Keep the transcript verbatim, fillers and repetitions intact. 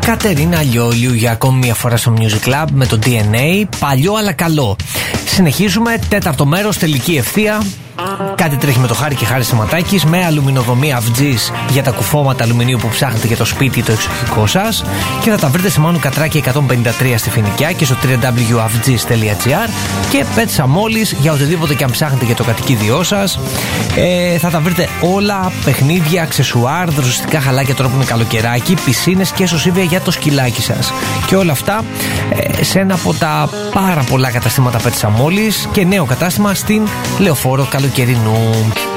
Κατερίνα Λιόλιου για ακόμη μια φορά στο Music Club με το ντι εν έι. Παλιό αλλά καλό. Συνεχίζουμε, τέταρτο μέρος, τελική ευθεία. Κάτι τρέχει με το Χάρη και Χάρη Σηματάκης, με αλουμινοδομή Αυτζής για τα κουφώματα αλουμινίου που ψάχνετε για το σπίτι το εξοχικό σας. Και θα τα βρείτε σε Μάνου Κατράκη εκατόν πενήντα τρία στη Φοινικιά και στο double-u double-u double-u τελεία αυτζής τελεία τζι άρ. Και Πέτσα Μόλις για οτιδήποτε και αν ψάχνετε για το κατοικίδιό σας. Ε, θα τα βρείτε όλα, παιχνίδια, αξεσουάρ, δροσιστικά χαλάκια τώρα που είναι καλοκαιράκι, πισίνες και σωσίβια για το σκυλάκι σας. Και όλα αυτά ε, σε ένα από τα πάρα πολλά καταστήματα Πέτσα Μόλις και νέο κατάστημα στην Λεωφόρο Καλοκαιρινού.